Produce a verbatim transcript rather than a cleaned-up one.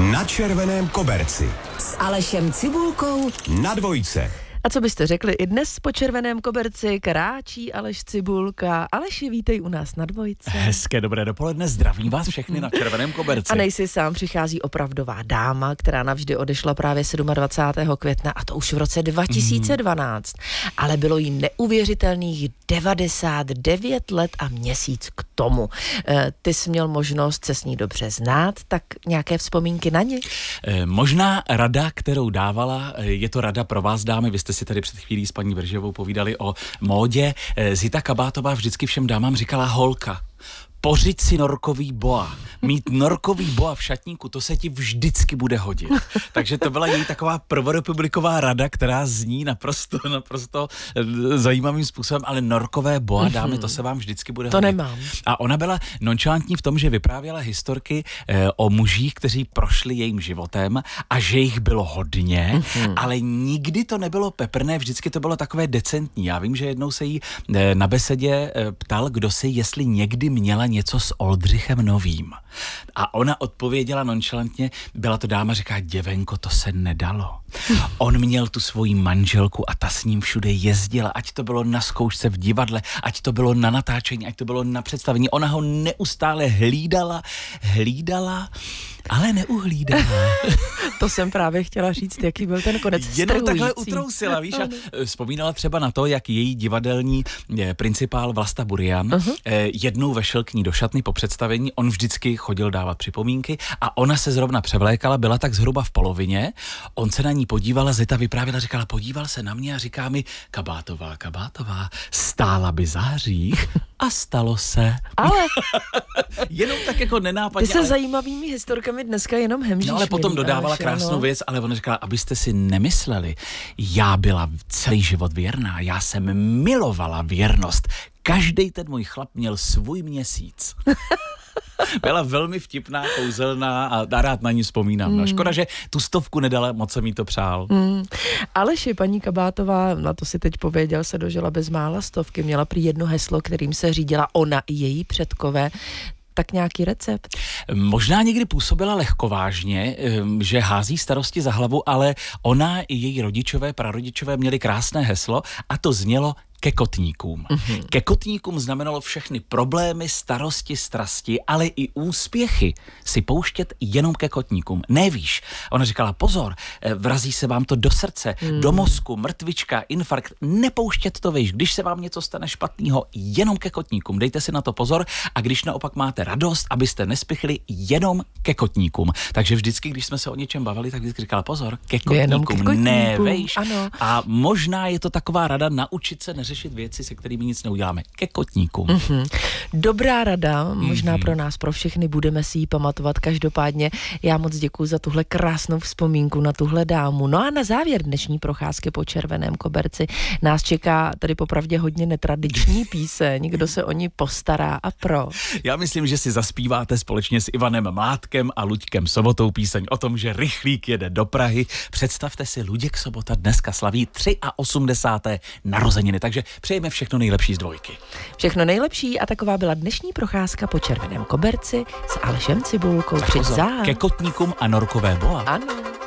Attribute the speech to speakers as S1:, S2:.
S1: Na červeném koberci.
S2: S Alešem Cibulkou
S1: Na dvojce.
S3: A co byste řekli, i dnes po červeném koberci kráčí Aleš Cibulka. Aleši, vítej u nás na dvojce.
S4: Hezké dobré dopoledne, zdravím vás všechny na červeném koberci.
S3: A nejsi sám, přichází opravdová dáma, která navždy odešla právě dvacátého sedmého května, a to už v roce dva tisíce dvanáct. Mm. Ale bylo jí neuvěřitelných devadesát devět let a měsíc k tomu. E, ty jsi měl možnost se s ní dobře znát, tak nějaké vzpomínky na ní?
S4: E, možná rada, kterou dávala, je to rada pro vás, dámy, vy jste si tady před chvílí s paní Verževou povídali o módě. Zita Kabátová vždycky všem dámám říkala: holka, pořiď si norkový boa. Mít norkový boa v šatníku, to se ti vždycky bude hodit. Takže to byla její taková prvorepubliková rada, která zní naprosto, naprosto zajímavým způsobem, ale norkové boa, dámy, to se vám vždycky bude
S3: to
S4: hodit.
S3: Nemám.
S4: A ona byla nonchalantní v tom, že vyprávěla historky eh, o mužích, kteří prošli jejím životem a že jich bylo hodně, mm-hmm. ale nikdy to nebylo peprné, vždycky to bylo takové decentní. Já vím, že jednou se jí eh, na besedě eh, ptal, kdo si, jestli někdy měla něco s Oldřichem Novým. A ona odpověděla nonchalantně, byla to dáma, říká: děvenko, to se nedalo. On měl tu svoji manželku a ta s ním všude jezdila, ať to bylo na zkoušce v divadle, ať to bylo na natáčení, ať to bylo na představení. Ona ho neustále hlídala, hlídala, ale neuhlídala.
S3: To jsem právě chtěla říct, jaký byl ten konec.
S4: Jenom takhle utrousila, víš, a vzpomínala třeba na to, jak její divadelní eh, principál Vlasta Burian uh-huh. eh, jednou vešel k ní do šatny po představení, on vždycky chodil dávat připomínky a ona se zrovna převlékala, byla tak zhruba v polovině, on se na ní podívala, Zita vyprávěla, říkala, podíval se na mě a říká mi: Kabátová, Kabátová, stála by zářích. A stalo se.
S3: Ale
S4: jenom tak jako nenápadně.
S3: Ty se
S4: ale...
S3: zajímavými historkami dneska jenom hemžíš.
S4: No ale potom dodávala
S3: Aleši,
S4: krásnou
S3: no.
S4: věc, ale ona říkala, abyste si nemysleli, já byla celý život věrná, já jsem milovala věrnost. Každý ten můj chlap měl svůj měsíc. Byla velmi vtipná, kouzelná a rád na ní vzpomínám. No, škoda, že tu stovku nedala, moc jsem jí to přál.
S3: Mm. Aleši, paní Kabátová, na to si teď pověděl, se dožila bezmála stovky. Měla prý jedno heslo, kterým se řídila ona i její předkové. Tak nějaký recept?
S4: Možná někdy působila lehkovážně, že hází starosti za hlavu, ale ona i její rodičové, prarodičové měli krásné heslo a to znělo: ke kotníkům. Mm-hmm. Ke kotníkům znamenalo všechny problémy, starosti, strasti, ale i úspěchy si pouštět jenom ke kotníkům. Nevíš. Ona říkala: pozor, vrazí se vám to do srdce, mm. do mozku, mrtvička, infarkt. Nepouštět to, víš. Když se vám něco stane špatného, jenom ke kotníkům. Dejte si na to pozor, a když naopak máte radost, abyste nespichli, jenom ke kotníkům. Takže vždycky, když jsme se o něčem bavili, tak vždycky říkala: pozor, ke kotníkům. Ne, víš. A možná je to taková rada naučit se řešit věci, se kterými nic neuděláme. Ke kotníkům.
S3: Mm-hmm. Dobrá rada, možná mm-hmm. pro nás, pro všechny, budeme si ji pamatovat. Každopádně já moc děkuji za tuhle krásnou vzpomínku na tuhle dámu. No a na závěr dnešní procházky po červeném koberci nás čeká tady popravdě hodně netradiční píseň. Kdo se o ní postará a pro?
S4: Já myslím, že si zaspíváte společně s Ivanem Mládkem a Luďkem Sobotou píseň o tom, že rychlík jede do Prahy. Představte si, Luděk Sobota dneska slaví osmdesáté třetí narozeniny, takže přejeme všechno nejlepší z dvojky.
S3: Všechno nejlepší a taková byla dnešní procházka po červeném koberci s Alešem Cibulkou. Přijď zás.
S4: Ke kotníkům a norkové boa.
S3: Ano.